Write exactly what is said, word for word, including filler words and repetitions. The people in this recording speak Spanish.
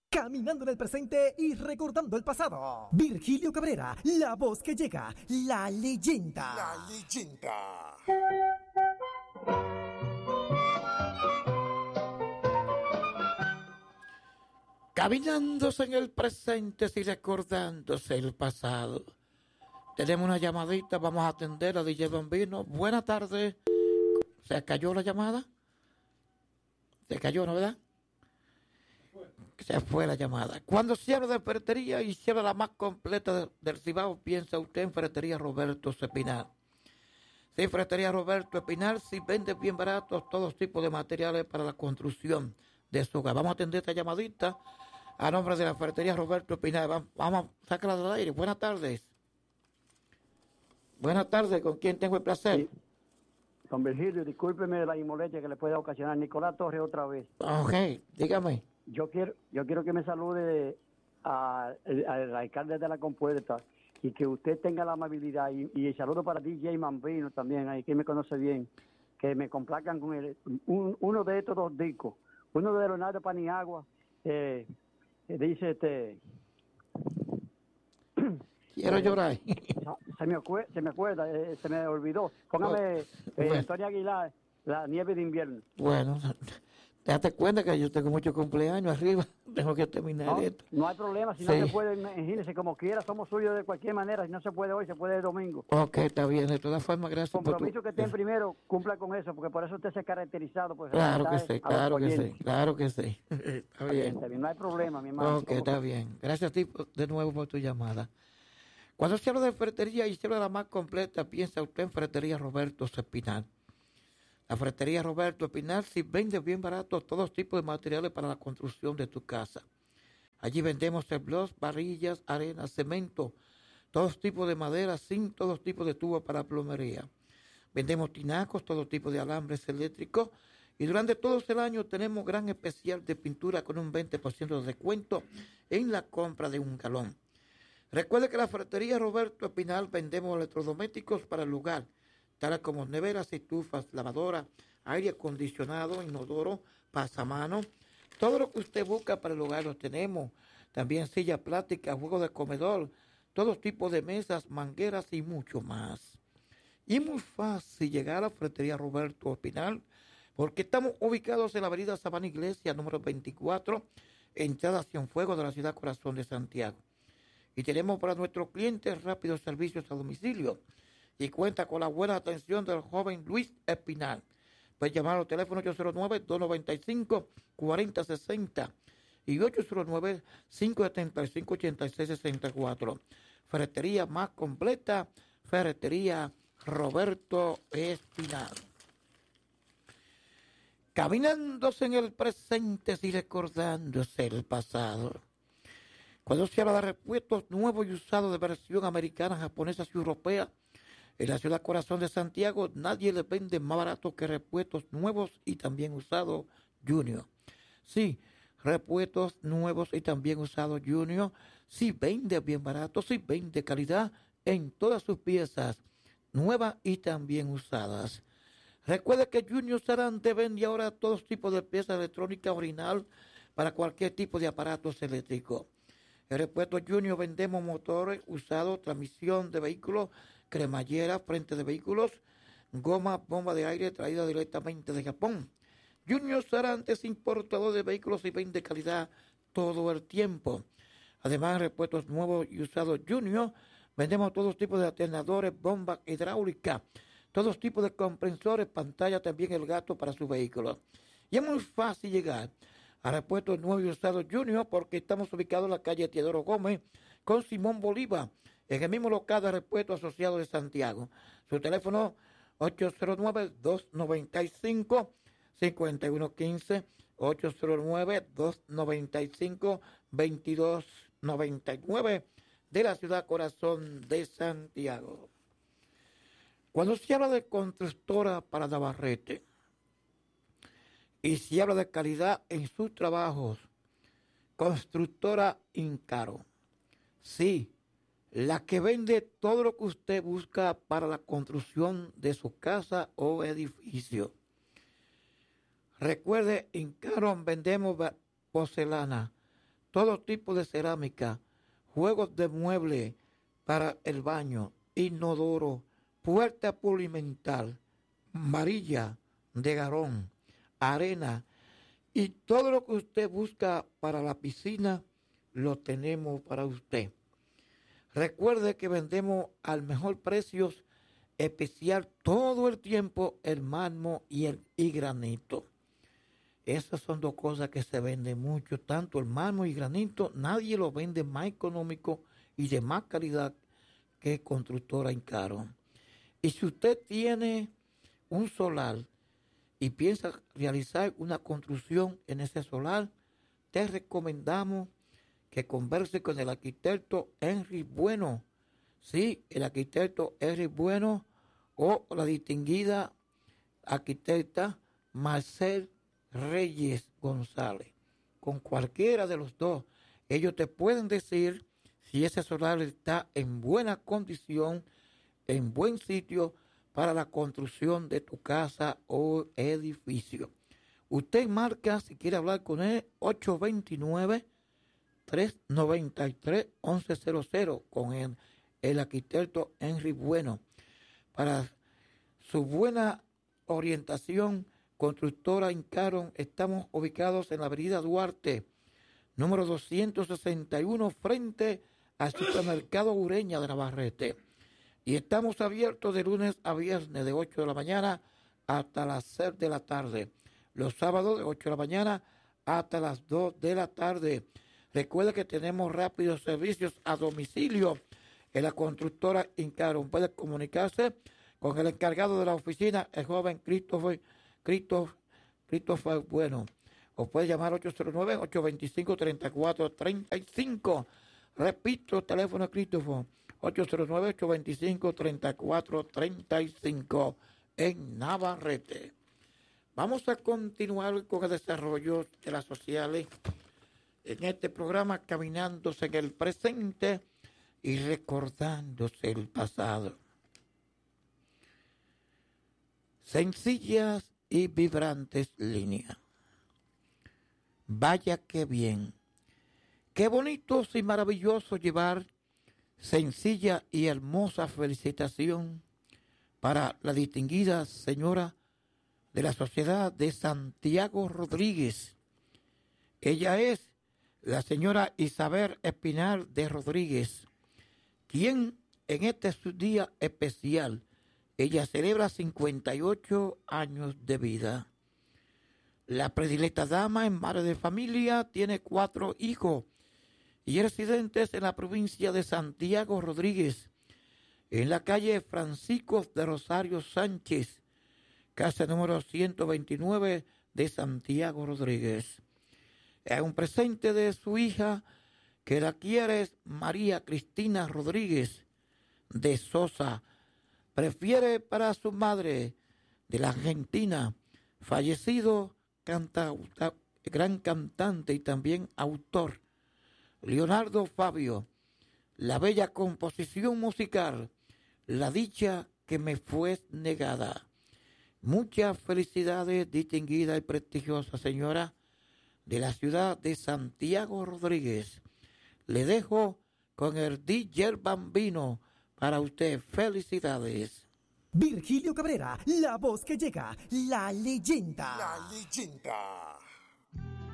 Caminando en el presente y recordando el pasado. Virgilio Cabrera, la voz que llega, la leyenda. La leyenda. Caminándose en el presente y recordándose el pasado. Tenemos una llamadita, vamos a atender a D J Bambino. Buenas tardes. ¿Se cayó la llamada? Se cayó, ¿no, verdad? Se fue la llamada. Cuando se habla de ferretería y se habla la más completa de, del Cibao, piensa usted en Ferretería Roberto Espinal. Sí, Ferretería Roberto Espinal, sí vende bien baratos todos tipos de materiales para la construcción de su hogar. Vamos a atender esta llamadita a nombre de la Ferretería Roberto Espinal. Vamos, vamos a sacarla del aire. Buenas tardes. Buenas tardes, ¿con quién tengo el placer? Sí. Don Virgilio, discúlpeme la inmolestia que le puede ocasionar. Nicolás Torres otra vez. Ok, dígame. Yo quiero yo quiero que me salude a- al alcalde de la Compuerta y que usted tenga la amabilidad y, y el saludo para D J Mambino también, ahí que me conoce bien, que me complacan con el, un, uno de estos dos discos, uno de Leonardo Paniagua, eh, que dice este... Quiero llorar. Se me, acue- se me acuerda, eh, se me olvidó. Póngame eh, Bueno. Antonio Aguilar, La nieve de invierno. Bueno, date cuenta que yo tengo muchos cumpleaños arriba. Tengo que terminar No, esto. no hay problema, si Sí. no se puede, imagínese, como quiera, somos suyos de cualquier manera. Si no se puede hoy, se puede el domingo. Ok, está bien. De todas formas, gracias por tu... Compromiso que estén primero, cumpla con eso, porque por eso usted se ha caracterizado. Pues, Claro que respetar sí, a los claro que oyentes. sí, claro que sí. Está Está bien, bien. está bien, no hay problema, mi hermano. Ok, está bien. Gracias a ti por- de nuevo por tu llamada. Cuando se habla de ferretería y se habla de la más completa, piensa usted en Ferretería Roberto Espinal. La Ferretería Roberto Espinal sí vende bien barato todos tipos de materiales para la construcción de tu casa. Allí vendemos ceblós, varillas, arena, cemento, todos tipos de madera, sin todos tipos de tubos para plomería. Vendemos tinacos, todo tipo de alambres eléctricos. Y durante todo el año tenemos gran especial de pintura con un veinte por ciento de descuento en la compra de un galón. Recuerde que la Ferretería Roberto Espinal vendemos electrodomésticos para el hogar, tales como neveras, estufas, lavadoras, aire acondicionado, inodoro, pasamanos. Todo lo que usted busca para el hogar lo tenemos. También silla plástica, juegos de comedor, todo tipo de mesas, mangueras y mucho más. Y es muy fácil llegar a la Ferretería Roberto Espinal, porque estamos ubicados en la avenida Sabana Iglesia, número veinticuatro, entrada Cienfuegos de la ciudad Corazón de Santiago. Y tenemos para nuestros clientes rápidos servicios a domicilio. Y cuenta con la buena atención del joven Luis Espinal. Puede llamar al teléfono ocho cero nueve, dos nueve cinco, cuatro cero seis cero y ocho cero nueve, cinco siete cinco, ocho seis seis cuatro. Ferretería más completa, Ferretería Roberto Espinal. Caminándose en el presente y recordándose el pasado. Cuando se habla de repuestos nuevos y usados de versión americana, japonesa y europea, en la ciudad Corazón de Santiago, nadie le vende más barato que repuestos nuevos y también usados Junior. Sí, repuestos nuevos y también usados Junior, sí vende bien barato, sí vende calidad en todas sus piezas, nuevas y también usadas. Recuerde que Junior Sarante vende ahora todos tipos de piezas electrónicas original para cualquier tipo de aparatos eléctricos. En Repuesto Junior vendemos motores usados, transmisión de vehículos, cremallera, frente de vehículos, goma, bomba de aire traída directamente de Japón. Junior Sarante es importador de vehículos y vende calidad todo el tiempo. Además, en repuestos nuevos y usados Junior, vendemos todos tipos de alternadores, bombas hidráulicas, todos tipos de comprensores, pantalla, también el gato para su vehículo. Y es muy fácil llegar a Repuestos Nuevos y Usados Junior porque estamos ubicados en la calle Teodoro Gómez con Simón Bolívar, en el mismo local de Repuestos Asociados de Santiago. Su teléfono ocho cero nueve, dos nueve cinco, cinco uno uno cinco, ocho cero nueve, dos nueve cinco, veintidós noventa y nueve de la ciudad Corazón de Santiago. Cuando se habla de constructora para Navarrete y se habla de calidad en sus trabajos, constructora Incaro, sí, la que vende todo lo que usted busca para la construcción de su casa o edificio. Recuerde, Incaro vendemos porcelana, todo tipo de cerámica, juegos de mueble para el baño, inodoro, puerta pulimental, varilla de garón, arena y todo lo que usted busca para la piscina lo tenemos para usted. Recuerde que vendemos al mejor precio especial todo el tiempo el mármol y el y granito. Esas son dos cosas que se venden mucho, tanto el mármol y granito, nadie lo vende más económico y de más calidad que Constructora Incaro. Y si usted tiene un solar y piensa realizar una construcción en ese solar, te recomendamos que converse con el arquitecto Henry Bueno. Sí, el arquitecto Henry Bueno o la distinguida arquitecta Marcel Reyes González. Con cualquiera de los dos, ellos te pueden decir si ese solar está en buena condición, en buen sitio para la construcción de tu casa o edificio. Usted marca, si quiere hablar con él, ocho dos nueve, tres nueve tres, once cero cero con él, el arquitecto Henry Bueno. Para su buena orientación, Constructora Incaro, estamos ubicados en la avenida Duarte, número doscientos sesenta y uno, frente al supermercado Ureña de Navarrete. Y estamos abiertos de lunes a viernes de ocho de la mañana hasta las seis de la tarde. Los sábados de ocho de la mañana hasta las dos de la tarde. Recuerda que tenemos rápidos servicios a domicilio en la Constructora Incaro. Puede comunicarse con el encargado de la oficina, el joven Christopher, Christopher, Christopher Bueno. O puede llamar ocho cero nueve, ocho dos cinco, tres cuatro tres cinco. Repito, el teléfono de Christopher, ocho cero nueve, ocho dos cinco, tres cuatro tres cinco en Navarrete. Vamos a continuar con el desarrollo de las sociales en este programa, caminándose en el presente y recordándose el pasado. Sencillas y vibrantes líneas. Vaya qué bien, qué bonito y maravilloso llevar sencilla y hermosa felicitación para la distinguida señora de la Sociedad de Santiago Rodríguez. Ella es la señora Isabel Espinar de Rodríguez, quien en este su día especial, ella celebra cincuenta y ocho años de vida. La predilecta dama en madre de familia, tiene cuatro hijos y residentes en la provincia de Santiago Rodríguez, en la calle Francisco de Rosario Sánchez, casa número ciento veintinueve de Santiago Rodríguez. Es un presente de su hija que la quiere es María Cristina Rodríguez de Sosa. Prefiere para su madre de la Argentina, fallecido canta, gran cantante y también autor, Leonardo Fabio, la bella composición musical, La dicha que me fue negada. Muchas felicidades, distinguida y prestigiosa señora de la ciudad de Santiago Rodríguez. Le dejo con el D J Bambino para usted. Felicidades. Virgilio Cabrera, la voz que llega, la leyenda. La leyenda.